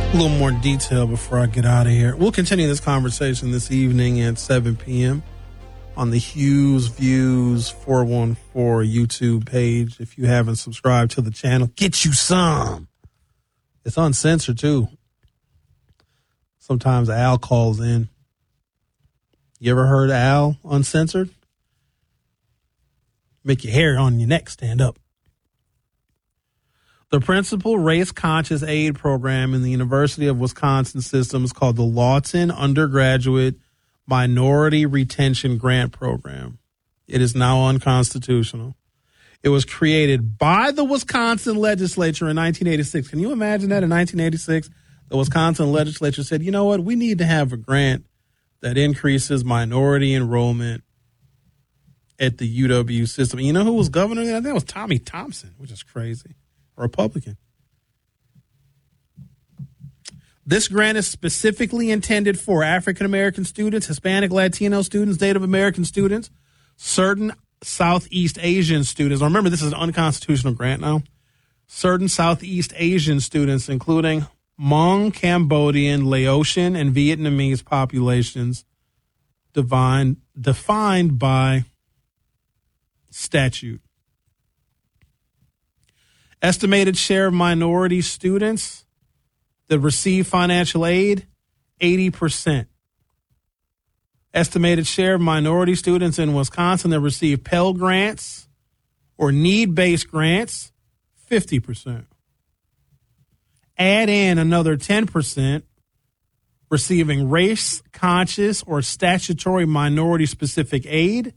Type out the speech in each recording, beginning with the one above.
A little more detail before I get out of here. We'll continue this conversation this evening at 7 p.m. on the Hughes Views 414 YouTube page. If you haven't subscribed to the channel, get you some. It's uncensored, too. Sometimes Al calls in. You ever heard Al uncensored? Make your hair on your neck stand up. The principal race-conscious aid program in the University of Wisconsin system is called the Lawton Undergraduate Minority Retention Grant Program. It is now unconstitutional. It was created by the Wisconsin legislature in 1986. Can you imagine that? In 1986, the Wisconsin legislature said, you know what? We need to have a grant that increases minority enrollment at the UW system. You know who was governor? I think it was Tommy Thompson, which is crazy. Republican. This grant is specifically intended for African American students, Hispanic, Latino students, Native American students, certain Southeast Asian students. Remember, this is an unconstitutional grant now. Certain Southeast Asian students, including Hmong, Cambodian, Laotian, and Vietnamese populations defined by statute. Estimated share of minority students that receive financial aid, 80%. Estimated share of minority students in Wisconsin that receive Pell Grants or need-based grants, 50%. Add in another 10% receiving race-conscious or statutory minority-specific aid,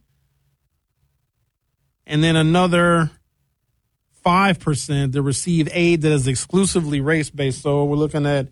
and then another 5% that receive aid that is exclusively race-based. So we're looking at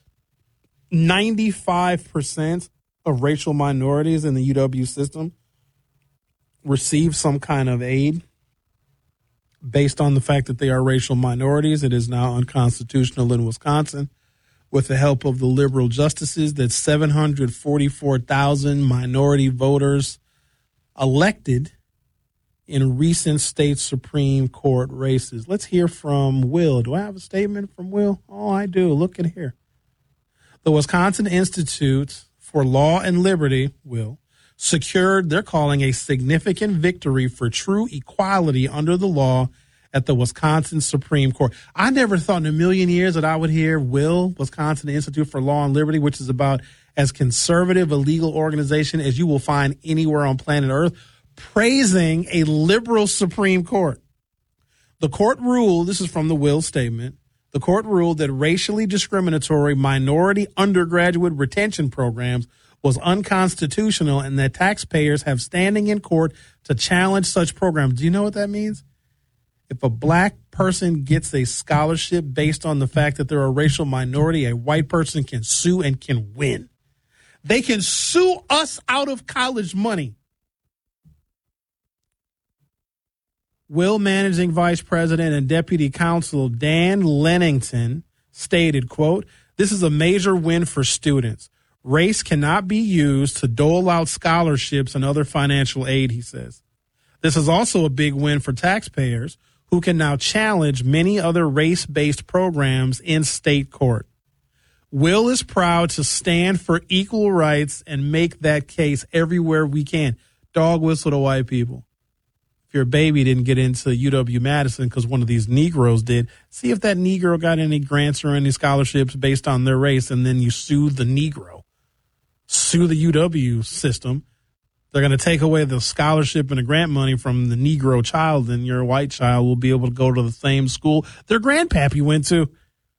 95% of racial minorities in the UW system receive some kind of aid based on the fact that they are racial minorities. It is now unconstitutional in Wisconsin. With the help of the liberal justices, that 744,000 minority voters elected in recent state Supreme Court races. Let's hear from Will. Do I have a statement from Will? Oh, I do. Look at here. The Wisconsin Institute for Law and Liberty, Will, secured, they're calling a significant victory for true equality under the law at the Wisconsin Supreme Court. I never thought in a million years that I would hear Will, Wisconsin Institute for Law and Liberty, which is about as conservative a legal organization as you will find anywhere on planet Earth, praising a liberal Supreme Court. The court ruled, this is from the Will statement, the court ruled that racially discriminatory minority undergraduate retention programs was unconstitutional and that taxpayers have standing in court to challenge such programs. Do you know what that means? If a black person gets a scholarship based on the fact that they're a racial minority, a white person can sue and can win. They can sue us out of college money. Will Managing Vice President and Deputy Counsel Dan Lennington stated, quote, "This is a major win for students. Race cannot be used to dole out scholarships and other financial aid," he says. This is also a big win for taxpayers who can now challenge many other race-based programs in state court. Will is proud to stand for equal rights and make that case everywhere we can. Dog whistle to white people. If your baby didn't get into UW-Madison because one of these Negroes did, see if that Negro got any grants or any scholarships based on their race, and then you sue the Negro. Sue the UW system. They're going to take away the scholarship and the grant money from the Negro child, and your white child will be able to go to the same school their grandpappy went to.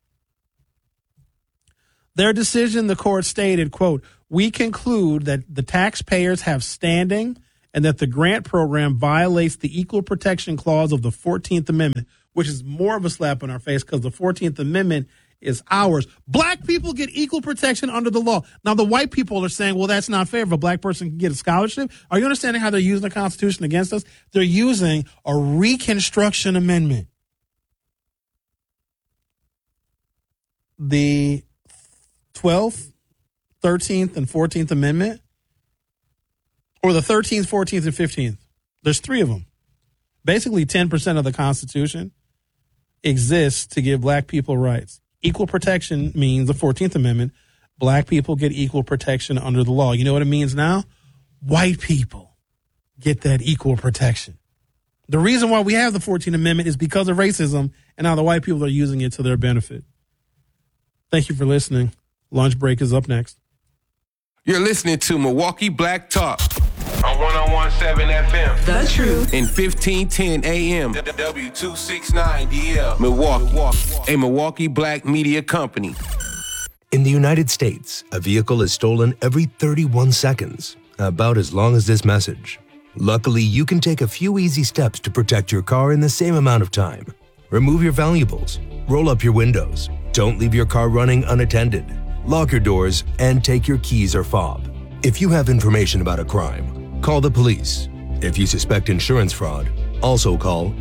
Their decision, the court stated, quote, "We conclude that the taxpayers have standing and that the grant program violates the Equal Protection Clause of the 14th Amendment," which is more of a slap in our face because the 14th Amendment is ours. Black people get equal protection under the law. Now, the white people are saying, well, that's not fair if a black person can get a scholarship. Are you understanding how they're using the Constitution against us? They're using a Reconstruction Amendment. The 12th, 13th, and 14th Amendment, or the 13th, 14th, and 15th. There's three of them. Basically, 10% of the Constitution exists to give black people rights. Equal protection means the 14th Amendment. Black people get equal protection under the law. You know what it means now? White people get that equal protection. The reason why we have the 14th Amendment is because of racism, and now the white people are using it to their benefit. Thank you for listening. Lunch break is up next. You're listening to Milwaukee Black Talk on 101.7 FM. The Truth. In 1510 AM. W269DL. Milwaukee. A Milwaukee Black media company. In the United States, a vehicle is stolen every 31 seconds, about as long as this message. Luckily, you can take a few easy steps to protect your car in the same amount of time. Remove your valuables, roll up your windows, don't leave your car running unattended, lock your doors, and take your keys or fob. If you have information about a crime, call the police. If you suspect insurance fraud, also call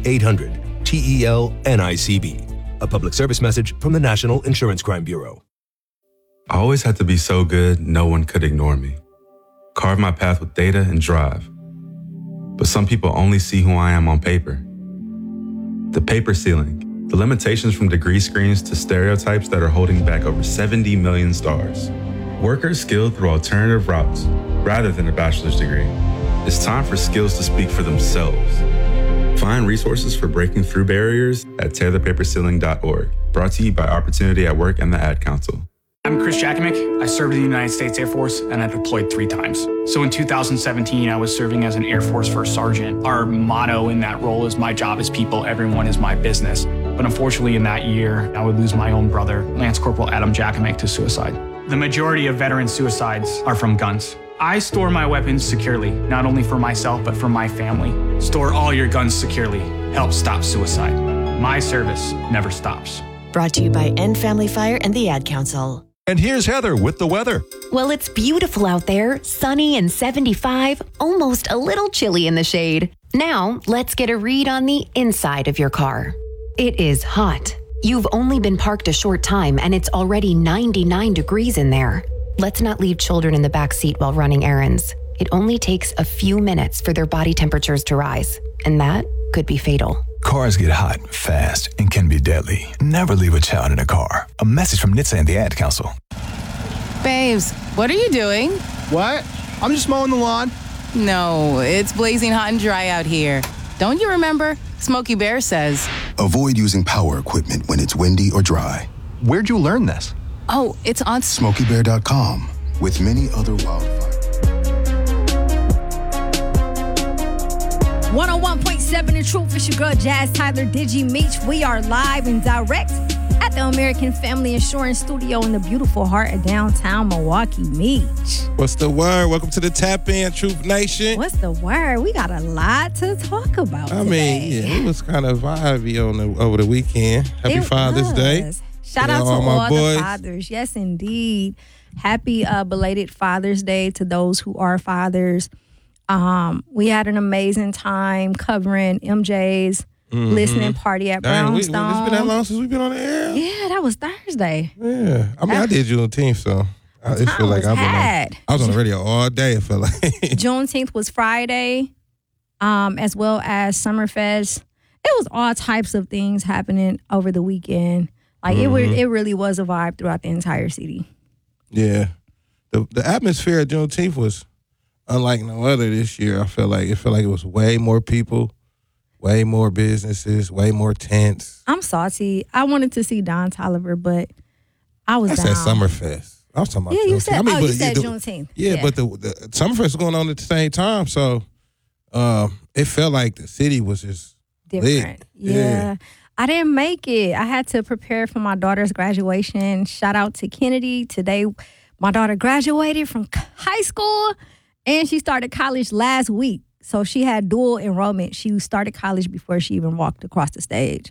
800-TEL-NICB. A public service message from the National Insurance Crime Bureau. I always had to be so good, no one could ignore me. Carve my path with data and drive. But some people only see who I am on paper. The paper ceiling, the limitations from degree screens to stereotypes that are holding back over 70 million stars. Workers skilled through alternative routes rather than a bachelor's degree. It's time for skills to speak for themselves. Find resources for breaking through barriers at tearthepaperceiling.org. Brought to you by Opportunity at Work and the Ad Council. I'm Chris Jakimick. I served in the United States Air Force and I deployed 3 times. So in 2017, I was serving as an Air Force First Sergeant. Our motto in that role is my job is people, everyone is my business. But unfortunately in that year, I would lose my own brother, Lance Corporal Adam Jakimick, to suicide. The majority of veteran suicides are from guns. I store my weapons securely, not only for myself, but for my family. Store all your guns securely. Help stop suicide. My service never stops. Brought to you by End Family Fire and the Ad Council. And here's Heather with the weather. Well, it's beautiful out there, sunny and 75, almost a little chilly in the shade. Now, let's get a read on the inside of your car. It is hot. You've only been parked a short time and it's already 99 degrees in there. Let's not leave children in the back seat while running errands. It only takes a few minutes for their body temperatures to rise, and that could be fatal. Cars get hot, fast, and can be deadly. Never leave a child in a car. A message from NHTSA and the Ad Council. Babes, what are you doing? What? I'm just mowing the lawn. No, it's blazing hot and dry out here. Don't you remember? Smokey Bear says, avoid using power equipment when it's windy or dry. Where'd you learn this? oh, it's on SmokeyBear.com, with many other wildfires. 101.7 The Truth. It's your girl, Jazz Tyler Digi Meech. We are live and direct at the American Family Insurance Studio in the beautiful heart of downtown Milwaukee, Meech. What's the word? Welcome to the Tap In, Truth Nation. What's the word? We got a lot to talk about today. It was kind of vibey over the weekend. Happy Father's Day. Shout out to all the fathers. Yes, indeed. Happy belated Father's Day to those who are fathers. We had an amazing time covering MJ's listening party at Brownstone. It's been that long since we've been on the air? Yeah, that was Thursday. Yeah. I mean, I did Juneteenth, so I feel like I was on the radio all day, I feel like. Juneteenth was Friday, as well as Summerfest. It was all types of things happening over the weekend. Like, it really was a vibe throughout the entire city. Yeah. The atmosphere at Juneteenth was unlike no other this year. I felt like it was way more people, way more businesses, way more tents. I'm salty. I wanted to see Don Toliver, but I was down. I said Summerfest. I was talking about Juneteenth. You said, you said Juneteenth. Yeah, but the Summerfest was going on at the same time, so it felt like the city was just different. Lit. Yeah. I didn't make it. I had to prepare for my daughter's graduation. Shout out to Kennedy. Today, my daughter graduated from high school. And she started college last week. So she had dual enrollment. She started college before she even walked across the stage.